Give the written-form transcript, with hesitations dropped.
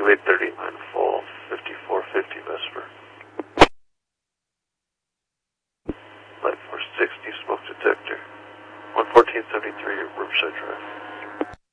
2839 full, 5450 Vesper. Light 460 smoke detector. 11473 Riverside Drive.